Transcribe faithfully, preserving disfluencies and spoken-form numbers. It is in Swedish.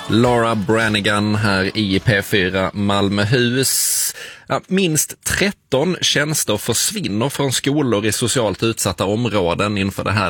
Laura Branigan här i P fyra Malmöhus. Ja, minst tretton tjänster försvinner från skolor i socialt utsatta områden inför det här